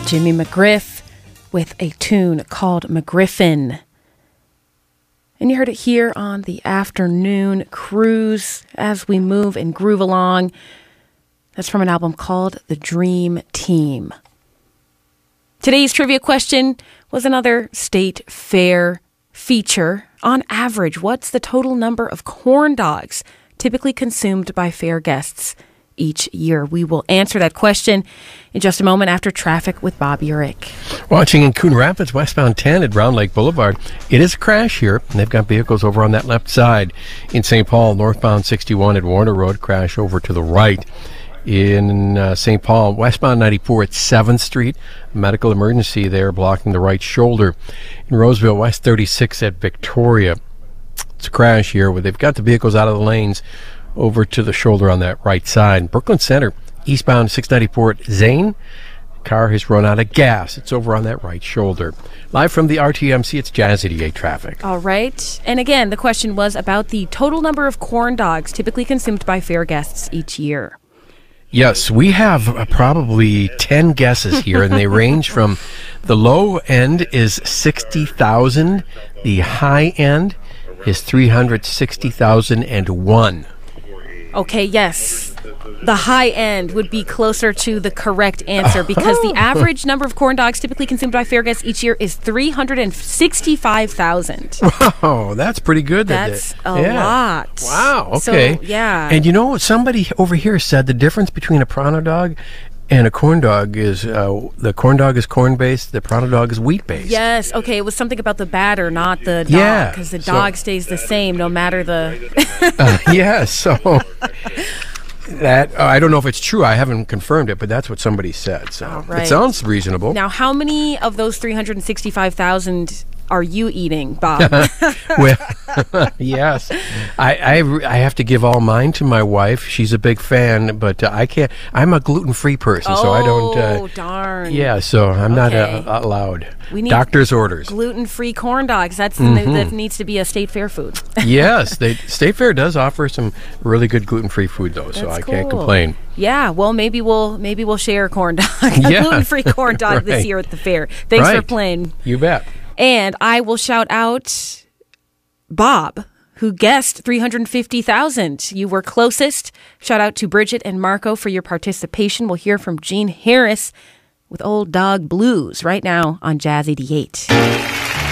Jimmy McGriff with a tune called McGriffin. And you heard it here on the afternoon cruise as we move and groove along. That's from an album called The Dream Team. Today's trivia question was another state fair feature. On average, what's the total number of corn dogs typically consumed by fair guests each year? We will answer that question in just a moment after traffic with Bob Urich. Watching in Coon Rapids, westbound 10 at Round Lake Boulevard. It is a crash here, and they've got vehicles over on that left side. In St. Paul, northbound 61 at Warner Road, crash over to the right. In St. Paul, westbound 94 at 7th Street, medical emergency there blocking the right shoulder. In Roseville, west 36 at Victoria. It's a crash here where they've got the vehicles out of the lanes over to the shoulder on that right side. Brooklyn Center, eastbound 694 at Zane. Car has run out of gas. It's over on that right shoulder. Live from the RTMC, it's Jazz 88 traffic. All right. And again, the question was about the total number of corn dogs typically consumed by fair guests each year. Yes, we have probably 10 guesses here, and they range from the low end is 60,000. The high end is 360,001. Okay, yes. The high end would be closer to the correct answer because the average number of corn dogs typically consumed by fair guests each year is 365,000. Wow, that's pretty good. That's a lot. Wow, okay. So, yeah. And you know, somebody over here said the difference between a Pronto dog and a corn dog is the corn dog is corn-based, the Pronto dog is wheat-based. Yes, okay, it was something about the batter, not the dog, Yeah, because the dog stays the same no matter the... Yeah, so... That I don't know if it's true. I haven't confirmed it, but that's what somebody said. So right. It sounds reasonable. Now, how many of those 365,000 are you eating, Bob? Well, yes, I have to give all mine to my wife. She's a big fan, but I can't. I'm a gluten-free person, so I don't. Oh, darn! Yeah, so I'm not allowed. We need doctor's orders. Gluten-free corn dogs. That needs to be a state fair food. Yes, State Fair does offer some really good gluten-free food, though, so I can't complain. Yeah, well, maybe we'll share a corn dog, a gluten-free corn dog right. this year at the fair. Thanks for playing. You bet. And I will shout out Bob, who guessed 350,000. You were closest. Shout out to Bridget and Marco for your participation. We'll hear from Gene Harris with Old Dog Blues right now on Jazz 88.